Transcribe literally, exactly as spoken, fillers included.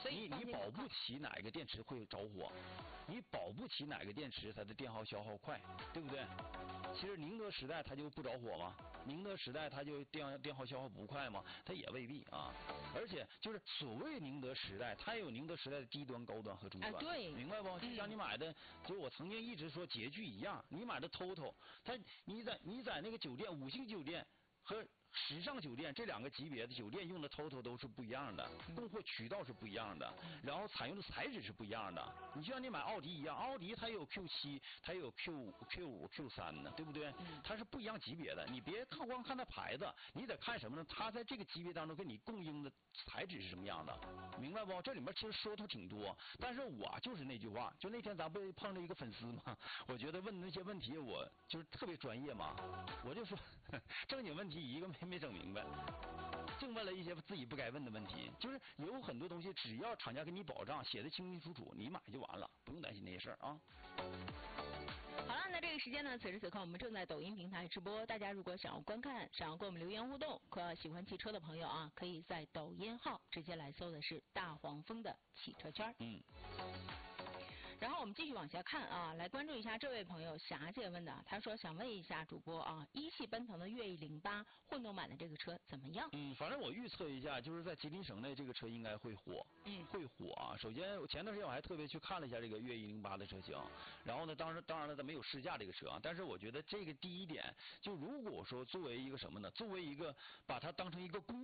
所以你你保不齐哪个电池会着火，你保不齐哪个电池它的电耗消耗快，对不对？其实宁德时代它就不着火吗？宁德时代它就电电耗消耗不快吗？它也未必啊。而且就是所谓宁德时代，它也有宁德时代的低端、高端和中端， 啊、对， 明白不？就像你买的，就我曾经一直说洁具一样，你买的 TOTO， 它你在你在那个酒店五星酒店和时尚酒店这两个级别的酒店用的 TOTO 都是不一样的，供货渠道是不一样的，然后采用的材质是不一样的。你就像你买奥迪一样，奥迪它有 Q 七，它有 Q 五、Q 五、Q 三呢，对不对？它是不一样级别的。你别看光看它牌子，你得看什么呢？它在这个级别当中给你供应的材质是什么样的，明白不？这里面其实说头挺多，但是我就是那句话，就那天咱不碰着一个粉丝嘛，我觉得问那些问题我就是特别专业嘛，我就说正经问题一个没没整明白，净问了一些自己不该问的问题。就是有很多东西，只要厂家给你保障，写的清清楚楚，你买就完了，不用担心那些事儿啊。 好了，那这个时间呢，此时此刻我们正在抖音平台直播，大家如果想要观看，想要跟我们留言互动，可喜欢汽车的朋友啊，可以在抖音号直接来搜的是大黄蜂的汽车圈。 嗯。 然后我们继续往下看啊，来关注一下这位朋友霞姐问的，她说想问一下主播啊，一汽奔腾的越野零八混动版的这个车怎么样？ 嗯，反正我预测一下，就是在吉林省内这个车应该会火， 嗯， 会火啊。首先，前段时间我还特别去看了一下这个越野零八的车型，然后呢，当时当然了，咱没有试驾这个车啊，但是我觉得这个第一点，就如果说作为一个什么呢，作为一个把它当成一个工